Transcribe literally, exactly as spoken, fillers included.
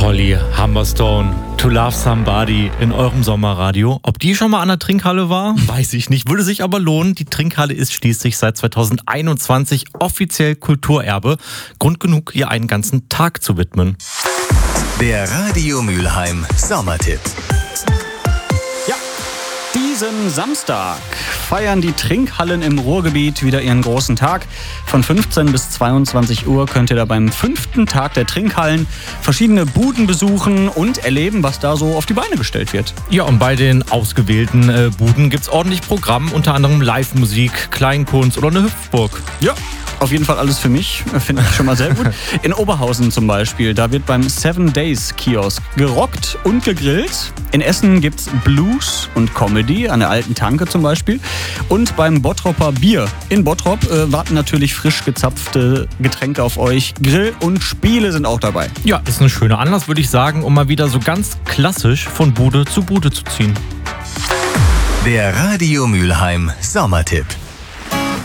Holly Humberstone, To Love Somebody in eurem Sommerradio. Ob die schon mal an der Trinkhalle war, weiß ich nicht, würde sich aber lohnen. Die Trinkhalle ist schließlich seit zweitausendeinundzwanzig offiziell Kulturerbe. Grund genug, ihr einen ganzen Tag zu widmen. Der Radio Mülheim Sommertipp. Diesen Samstag feiern die Trinkhallen im Ruhrgebiet wieder ihren großen Tag. Von fünfzehn bis zweiundzwanzig Uhr könnt ihr da beim fünften Tag der Trinkhallen verschiedene Buden besuchen und erleben, was da so auf die Beine gestellt wird. Ja, und bei den ausgewählten äh, Buden gibt's ordentlich Programm, unter anderem Live-Musik, Kleinkunst oder eine Hüpfburg. Ja. Auf jeden Fall alles für mich, finde ich schon mal sehr gut. In Oberhausen zum Beispiel, da wird beim Seven Days Kiosk gerockt und gegrillt. In Essen gibt's Blues und Comedy, an der alten Tanke zum Beispiel. Und beim Bottropper Bier in Bottrop äh, warten natürlich frisch gezapfte Getränke auf euch. Grill und Spiele sind auch dabei. Ja, ist ein schöner Anlass, würde ich sagen, um mal wieder so ganz klassisch von Bude zu Bude zu ziehen. Der Radio Mülheim Sommertipp.